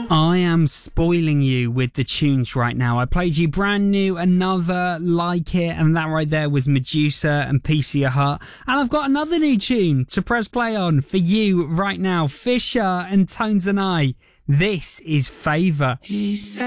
I am spoiling you with the tunes right now. I played you Brand New, Another, Like It, and that right there was Medusa and Piece of Your Heart. And I've got another new tune to press play on for you right now. Fisher and Tones and I. This is Favour.